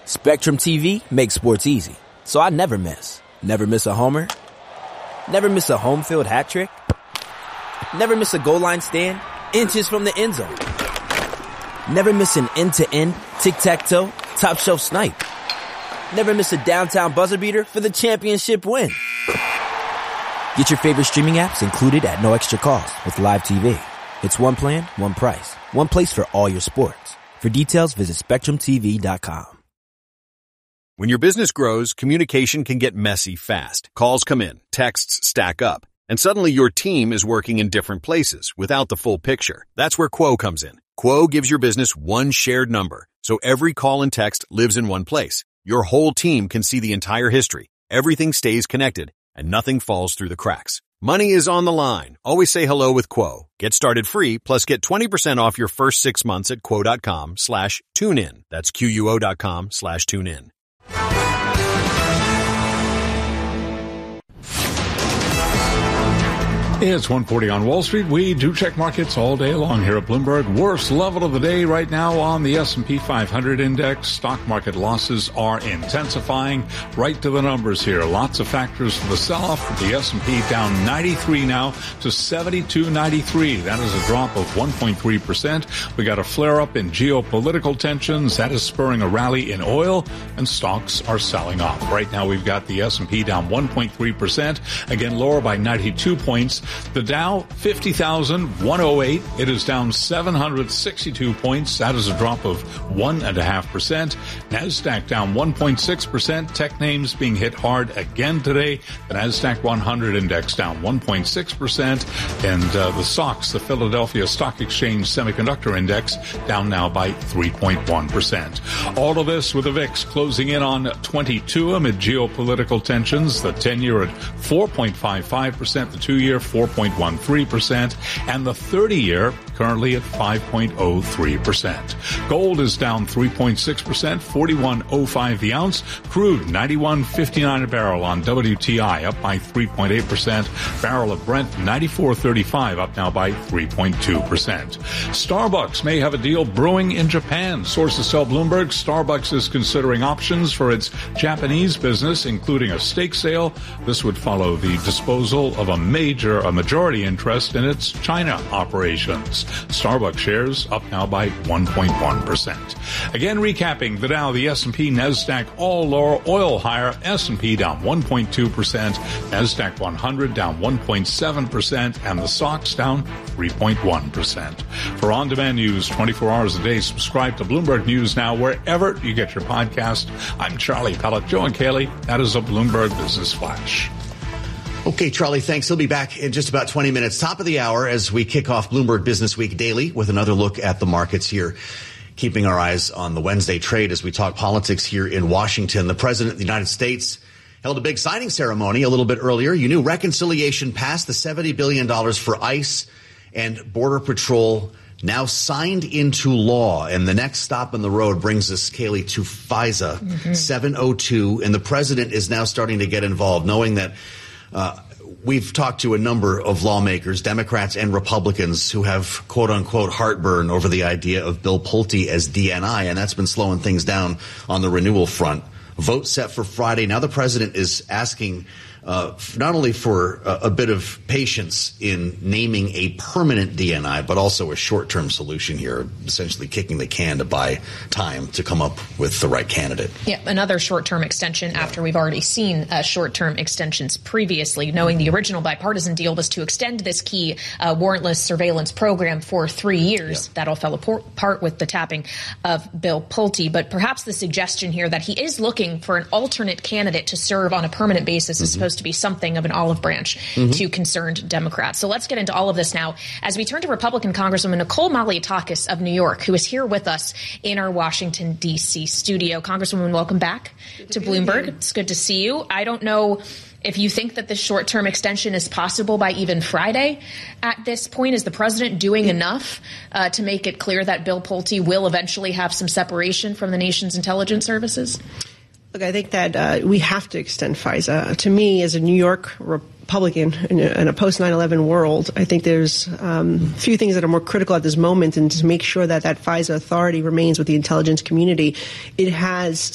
Spectrum TV makes sports easy, so I never miss. Never miss a homer. Never miss a home field hat trick. Never miss a goal line stand, inches from the end zone. Never miss an end-to-end, tic-tac-toe, top-shelf snipe. Never miss a downtown buzzer beater for the championship win. Get your favorite streaming apps included at no extra cost with Live TV. It's one plan, one price, one place for all your sports. For details, visit SpectrumTV.com. When your business grows, communication can get messy fast. Calls come in, texts stack up, and suddenly your team is working in different places without the full picture. That's where Quo comes in. Quo gives your business one shared number, so every call and text lives in one place. Your whole team can see the entire history. Everything stays connected, and nothing falls through the cracks. Money is on the line. Always say hello with Quo. Get started free, plus get 20% off your first 6 months at quo.com/tunein. That's QUO.com/tunein. It's 1:40 on Wall Street. We do check markets all day long here at Bloomberg. Worst level of the day right now on the S&P 500 index. Stock market losses are intensifying. Right to the numbers here. Lots of factors for the sell-off. The S&P down 93 now to 72.93. That is a drop of 1.3%. We got a flare-up in geopolitical tensions. That is spurring a rally in oil, and stocks are selling off. Right now we've got the S&P down 1.3%. Again, lower by 92 points. The Dow, 50,108. It is down 762 points. That is a drop of 1.5%. NASDAQ down 1.6%. Tech names being hit hard again today. The NASDAQ 100 index down 1.6%. And the SOX, the Philadelphia Stock Exchange Semiconductor Index, down now by 3.1%. All of this with the VIX closing in on 22 amid geopolitical tensions. The 10-year at 4.55%. The 2-year 4.13%, and the 30-year currently at 5.03%. Gold is down 3.6%, 41.05 the ounce. Crude, 91.59 a barrel on WTI, up by 3.8%. Barrel of Brent, 94.35, up now by 3.2%. Starbucks may have a deal brewing in Japan. Sources tell Bloomberg Starbucks is considering options for its Japanese business, including a stake sale. This would follow the disposal of a majority interest in its China operations. Starbucks shares up now by 1.1%. Again, recapping the Dow, the S&P, NASDAQ all lower, oil higher, S&P down 1.2%, NASDAQ 100 down 1.7%, and the SOX down 3.1%. For on-demand news 24 hours a day, subscribe to Bloomberg News Now wherever you get your podcast. I'm Charlie Pellet. Joe and Kaylee, that is a Bloomberg Business Flash. Okay, Charlie, thanks. He'll be back in just about 20 minutes. Top of the hour as we kick off Bloomberg Business Week Daily with another look at the markets here. Keeping our eyes on the Wednesday trade as we talk politics here in Washington. The President of the United States held a big signing ceremony a little bit earlier. You knew reconciliation passed, the $70 billion for ICE and Border Patrol now signed into law. And the next stop on the road brings us, Kaylee, to FISA 702. And the president is now starting to get involved, knowing that we've talked to a number of lawmakers, Democrats and Republicans, who have, quote unquote, heartburn over the idea of Bill Pulte as DNI, and that's been slowing things down on the renewal front. Vote set for Friday. Now the president is asking not only for a bit of patience in naming a permanent DNI, but also a short-term solution here, essentially kicking the can to buy time to come up with the right candidate. Yeah, another short-term extension after we've already seen short-term extensions previously, knowing the original bipartisan deal was to extend this key warrantless surveillance program for 3 years. Yeah. That all fell apart with the tapping of Bill Pulte. But perhaps the suggestion here that he is looking for an alternate candidate to serve on a permanent basis is supposed to be something of an olive branch to concerned Democrats. So let's get into all of this now as we turn to Republican Congresswoman Nicole Malliotakis of New York, who is here with us in our Washington, D.C. studio. Congresswoman, welcome back to Bloomberg. It's good to see you. I don't know if you think that this short-term extension is possible by even Friday at this point. Is the president doing enough to make it clear that Bill Pulte will eventually have some separation from the nation's intelligence services? Look, I think that we have to extend FISA. To me, as a New York Republican in a post-9/11 world, I think there's few things that are more critical at this moment, and to make sure that that FISA authority remains with the intelligence community. It has